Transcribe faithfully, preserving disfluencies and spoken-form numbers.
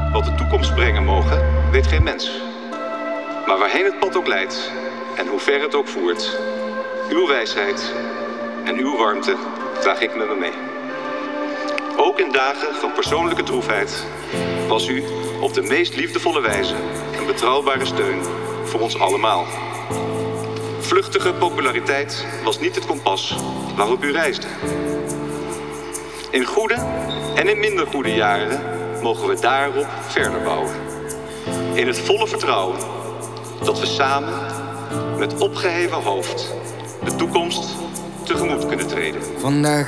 Wat de toekomst brengen mogen, weet geen mens. Maar waarheen het pad ook leidt en hoe ver het ook voert, uw wijsheid en uw warmte draag ik met me mee. Ook in dagen van persoonlijke droefheid was u op de meest liefdevolle wijze een betrouwbare steun voor ons allemaal. Vluchtige populariteit was niet het kompas waarop u reisde. In goede en in minder goede jaren mogen we daarop verder bouwen. In het volle vertrouwen dat we samen met opgeheven hoofd de toekomst tegemoet kunnen treden. Vandaag